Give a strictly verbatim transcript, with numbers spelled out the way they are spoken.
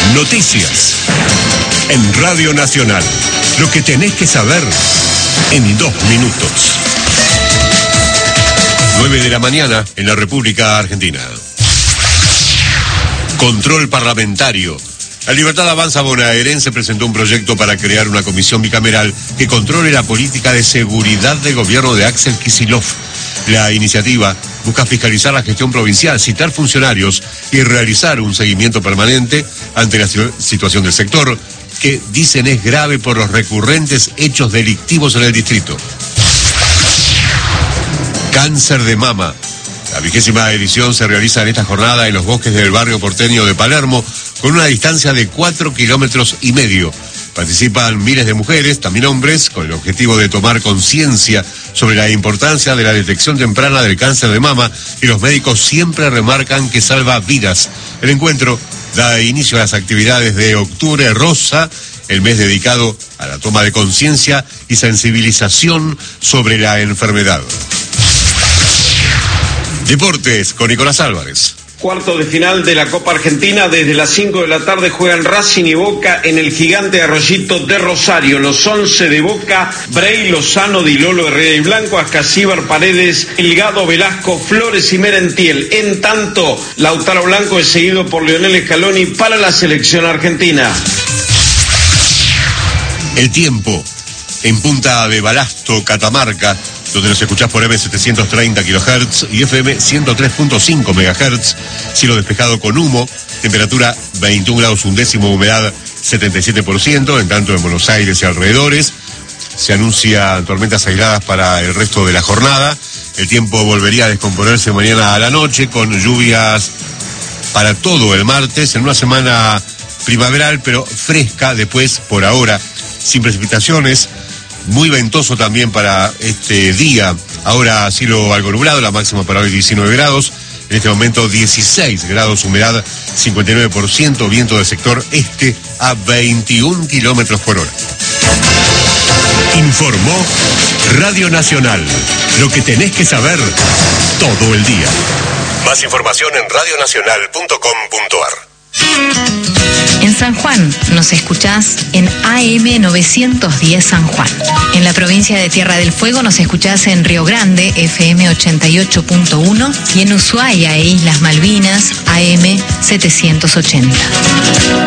Noticias en Radio Nacional. Lo que tenés que saber en dos minutos. nueve de la mañana en la República Argentina. Control parlamentario. La Libertad Avanza bonaerense presentó un proyecto para crear una comisión bicameral que controle la política de seguridad del gobierno de Axel Kicillof. La iniciativa busca fiscalizar la gestión provincial, citar funcionarios y realizar un seguimiento permanente ante la situación del sector, que dicen es grave por los recurrentes hechos delictivos en el distrito. Cáncer de mama. La vigésima edición se realiza en esta jornada en los bosques del barrio porteño de Palermo, con una distancia de cuatro kilómetros y medio. Participan miles de mujeres, también hombres, con el objetivo de tomar conciencia sobre la importancia de la detección temprana del cáncer de mama, y los médicos siempre remarcan que salva vidas. El encuentro da inicio a las actividades de Octubre Rosa, el mes dedicado a la toma de conciencia y sensibilización sobre la enfermedad. Deportes con Nicolás Álvarez. Cuarto de final de la Copa Argentina, desde las cinco de la tarde juegan Racing y Boca en el Gigante Arroyito de Rosario. Los once de Boca: Brey, Lozano, Di Lolo, Herrera y Blanco, Ascasíbar, Paredes, Delgado, Velasco, Flores y Merentiel. En tanto, Lautaro Blanco es seguido por Lionel Scaloni para la selección argentina. El tiempo en Punta de Balasto, Catamarca, donde nos escuchás por eme setecientos treinta kilohertz y efe eme ciento tres punto cinco megahertz, cielo despejado con humo, temperatura veintiún grados un décimo, humedad setenta y siete por ciento, en tanto en Buenos Aires y alrededores se anuncian tormentas aisladas para el resto de la jornada. El tiempo volvería a descomponerse mañana a la noche, con lluvias para todo el martes, en una semana primaveral pero fresca después, por ahora, sin precipitaciones. Muy ventoso también para este día. Ahora cielo algo nublado, la máxima para hoy diecinueve grados. En este momento dieciséis grados, humedad cincuenta y nueve por ciento, viento del sector este a veintiún kilómetros por hora. Informó Radio Nacional. Lo que tenés que saber todo el día. Más información en radio nacional punto com punto ar. En San Juan nos escuchás en A M novecientos diez San Juan. En la provincia de Tierra del Fuego nos escuchás en Río Grande, efe eme ochenta y ocho punto uno, y en Ushuaia e Islas Malvinas, A M setecientos ochenta.